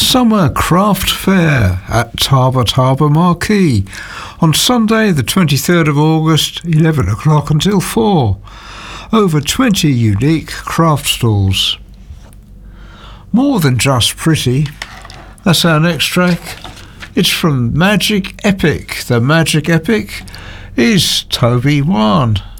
Summer Craft Fair at Tarbert Harbour Marquee on Sunday the 23rd of August, 11 o'clock until 4. Over 20 unique craft stalls. More than just pretty. That's our next track. It's from Magic Epic. The Magic Epic is Toby Wan.